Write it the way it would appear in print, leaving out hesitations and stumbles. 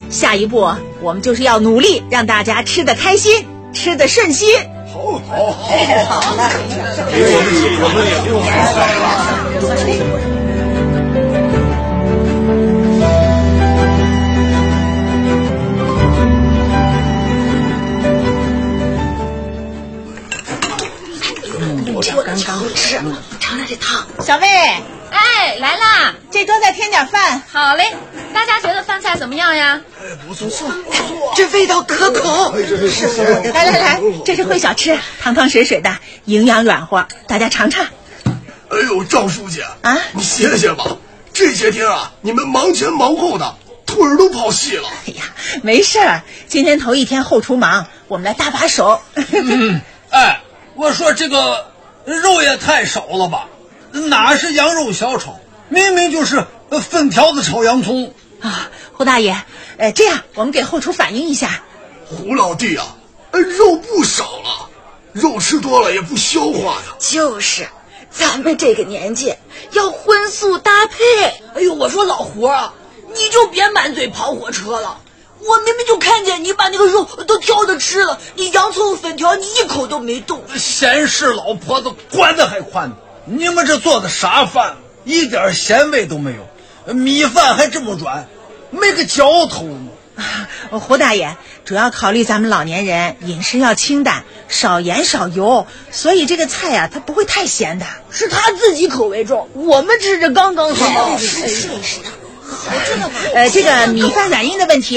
下一步我们就是要努力让大家吃得开心，吃得顺心。 好了，我们也不用买菜了。 我刚刚吃，尝尝这汤。小魏， 哎，来啦！ 这桌再添点饭。 好嘞，大家觉得饭菜怎么样呀？ 不错， 这味道可口。是，来，这是烩小吃，汤汤水水的，营养软和，大家尝尝。 哎呦，赵书记啊， 你歇歇吧，这些天啊，你们忙前忙后的，腿儿都跑细了。 哎呀，没事儿，今天头一天后厨忙，我们来搭把手。 哎，我说这个肉也太少了吧，哪是羊肉小炒，明明就是粉条子炒洋葱啊！胡大爷，这样我们给后厨反映一下。 胡老弟啊，肉不少了，肉吃多了也不消化呀。 就是，咱们这个年纪要荤素搭配。 哎呦，我说老胡啊，你就别满嘴跑火车了。我明明就看见你把那个肉都挑着吃了，你洋葱粉条你一口都没动。 闲事老婆子管得还宽，你们这做的啥饭，一点咸味都没有，米饭还这么软，没个嚼头呢。 胡大爷，主要考虑咱们老年人饮食要清淡，少盐少油，所以这个菜啊，它不会太咸的。 是他自己口味重，我们吃着刚刚好。 是的， 这个米饭软硬的问题